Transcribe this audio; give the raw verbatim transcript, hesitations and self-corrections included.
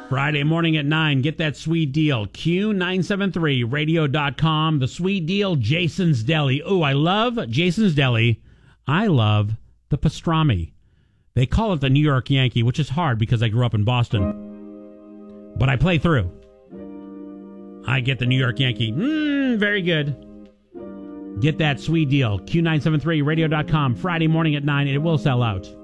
Friday morning at nine, get that sweet deal. Q nine seven three radio dot com. The sweet deal, Jason's Deli. Oh, I love Jason's Deli. I love the pastrami. They call it the New York Yankee, which is hard because I grew up in Boston. But I play through. I get the New York Yankee. Mmm, very good. Get that sweet deal. Q nine seven three radio dot com. Friday morning at nine. It will sell out.